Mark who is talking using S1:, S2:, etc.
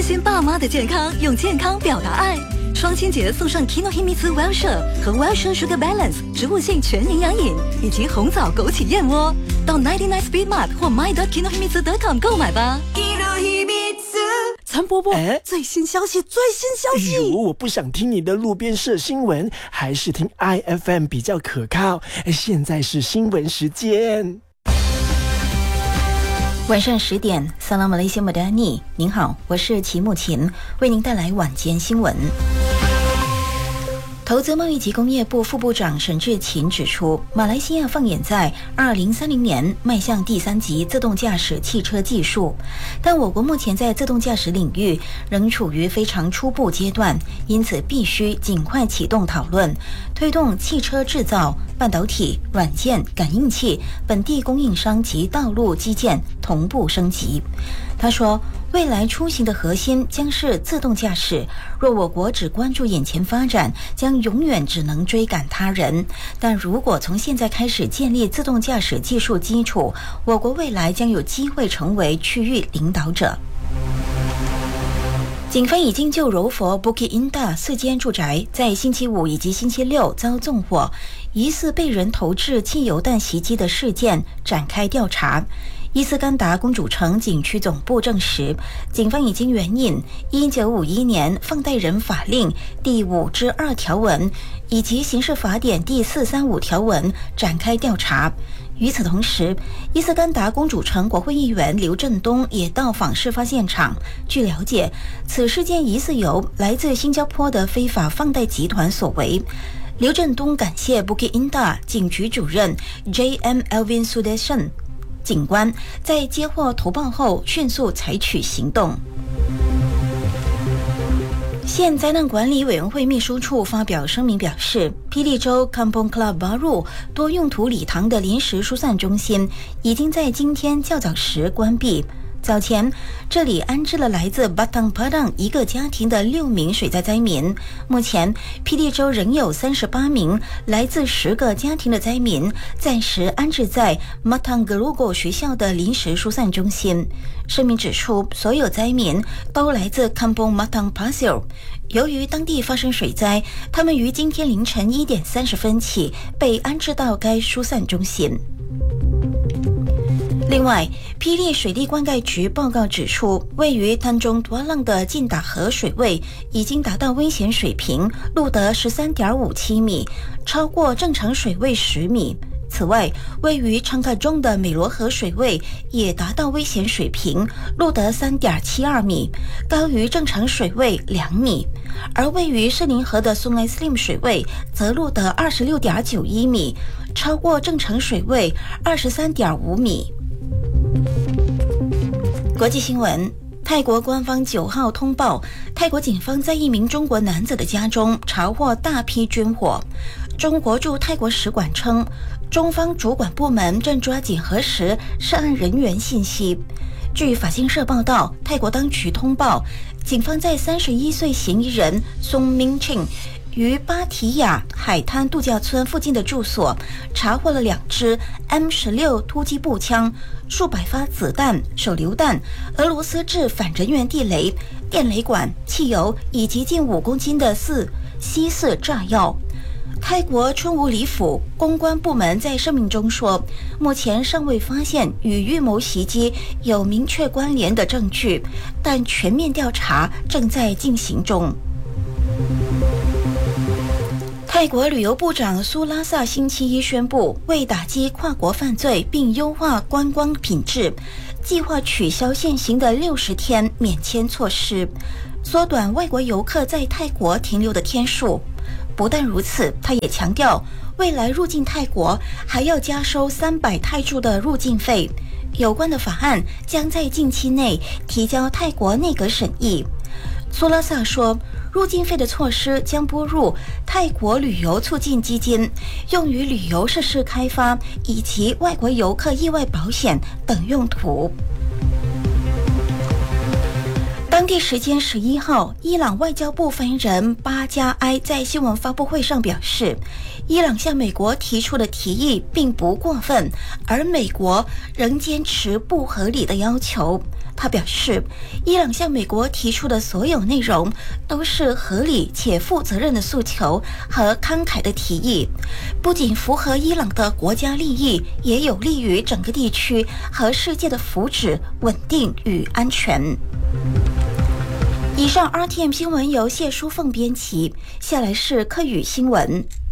S1: 心爸妈的健康，用健康表达爱。双亲节送上 Kinohimitsu Well 和 Well Sugar Balance 植物性全营养饮，以及红枣枸杞燕窝。到99 Speed Mart 或 my.kinohimitsu.com 购买吧。
S2: 陈伯伯，最新消息！
S3: 我不想听你的路边社新闻，还是听 IFM 比较可靠。现在是新闻时间。
S4: 晚上10点，萨拉马雷西马达尼，您好，我是齐木琴，为您带来晚间新闻。投资贸易及工业部副部长沈志勤指出，马来西亚放眼在2030年迈向第3级自动驾驶汽车技术，但我国目前在自动驾驶领域仍处于非常初步阶段，因此必须尽快启动讨论，推动汽车制造、半导体、软件、感应器、本地供应商及道路基建同步升级。他说，未来出行的核心将是自动驾驶，若我国只关注眼前发展，将永远只能追赶他人。但如果从现在开始建立自动驾驶技术基础，我国未来将有机会成为区域领导者。警方已经就柔佛 Bukit Indah 4间住宅在星期5以及星期6遭纵火，疑似被人投掷汽油弹袭击的事件展开调查。伊斯干达公主城警区总部证实，警方已经援引1951年放贷人法令第5至2条文以及刑事法典第435条文展开调查。与此同时，伊斯干达公主城国会议员刘振东也到访事发现场。据了解，此事件疑似由来自新加坡的非法放贷集团所为。刘振东感谢 Bukit Indah 警局主任 J.M. Alvin Sudesan警官在接获投报后迅速采取行动。县灾难管理委员会秘书处发表声明表示，霹雳州 Kampong Club Baru 多用途礼堂的临时疏散中心已经在今天较早时关闭。早前，这里安置了来自 Batang Padang 一个家庭的6名水灾灾民。目前，霹雳州仍有38名来自10个家庭的灾民暂时安置在 Matang Gerugo 学校的临时疏散中心。声明指出，所有灾民都来自 Kampong Matang Pasir。由于当地发生水灾，他们于今天凌晨1点30分起被安置到该疏散中心。另外，霹雳水利灌溉局报告指出，位于丹中多浪的进打河水位已经达到危险水平，录得 13.57 米，超过正常水位10米。此外，位于昌卡中的美罗河水位也达到危险水平，录得 3.72 米，高于正常水位2米。而位于士林河的Sungai Slim水位则录得 26.91 米，超过正常水位 23.5 米。国际新闻，泰国官方9号通报，泰国警方在一名中国男子的家中查获大批军火。中国驻泰国使馆称，中方主管部门正抓紧核实涉案人员信息。据法新社报道，泰国当局通报，警方在31岁嫌疑人宋明庆于芭提雅海滩度假村附近的住所查获了2支 M16 突击步枪、数百发子弹、手榴弹、俄罗斯制反人员地雷、电雷管、汽油以及近5公斤的西式炸药。泰国春武里府公关部门在声明中说，目前尚未发现与预谋袭击有明确关联的证据，但全面调查正在进行中。泰国旅游部长苏拉萨星期一宣布，为打击跨国犯罪并优化观光品质，计划取消现行的60天免签措施，缩短外国游客在泰国停留的天数。不但如此，他也强调，未来入境泰国还要加收300泰铢的入境费。有关的法案将在近期内提交泰国内阁审议。苏拉萨说，入境费的措施将拨入泰国旅游促进基金，用于旅游设施开发以及外国游客意外保险等用途。当地时间11号，伊朗外交部发言人巴加埃在新闻发布会上表示，伊朗向美国提出的提议并不过分，而美国仍坚持不合理的要求。 他表示，伊朗向美国提出的所有内容都是合理且负责任的诉求和慷慨的提议，不仅符合伊朗的国家利益，也有利于整个地区和世界的福祉、稳定与安全。以上 RTM 新闻由谢淑凤编辑，下来是客语新闻。